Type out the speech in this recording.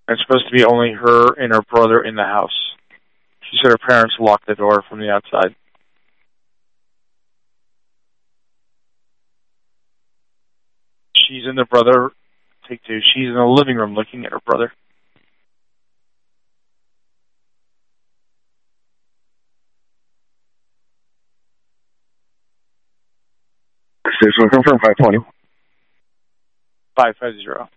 It's supposed to be only her and her brother in the house. She said her parents locked the door from the outside. She's in the brother. Take two. She's in the living room looking at her brother. Station confirm 520. 550.